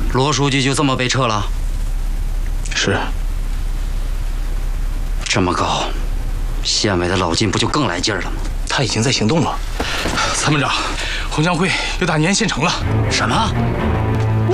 罗书记就这么被撤了？ 是。 这么高，县委的老金不就更来劲儿了吗？ 他已经在行动了。参谋长，红江会要打宁安县城了。 什么？喂！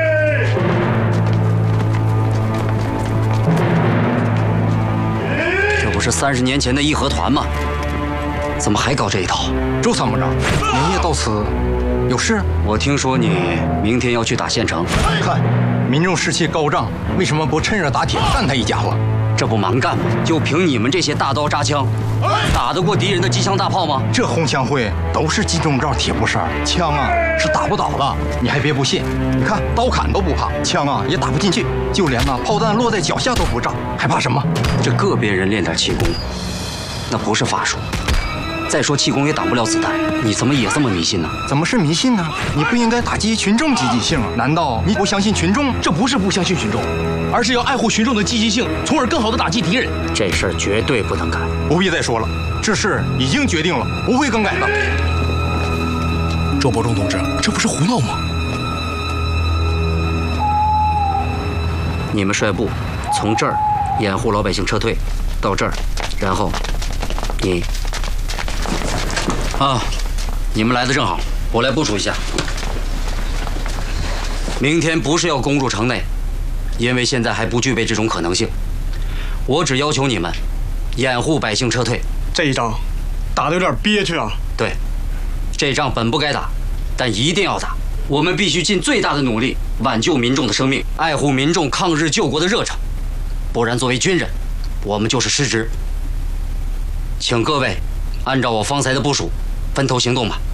这不是30年前的义和团吗？怎么还搞这一套？ 周参谋长，您也到此有事？ 我听说你明天要去打县城。 看，民众士气高涨，为什么不趁热打铁干他一家伙？ 这不蛮干吗？就凭你们这些大刀扎枪，打得过敌人的机枪大炮吗？ 这红枪会都是金钟罩铁布衫，枪啊是打不倒的。你还别不信，你看刀砍都不怕，枪啊也打不进去，就连炮弹落在脚下都不炸，还怕什么？ 这个别人练点气功，那不是法术。再说气功也挡不了子弹，你怎么也这么迷信呢？ 怎么是迷信呢？你不应该打击群众积极性啊？难道你不相信群众？ 这不是不相信群众，而是要爱护群众的积极性，从而更好地打击敌人。 这事儿绝对不能干。 不必再说了，这事已经决定了，不会更改的。 周伯仲同志，这不是胡闹吗？ 你们率部从这儿掩护老百姓撤退，到这儿，然后你。你们来的正好，我来部署一下。明天不是要攻入城内，因为现在还不具备这种可能性。我只要求你们掩护百姓撤退。 这一仗打得有点憋屈啊。 对，这仗本不该打，但一定要打。我们必须尽最大的努力挽救民众的生命，爱护民众抗日救国的热诚，不然作为军人，我们就是失职。请各位按照我方才的部署分头行动吧。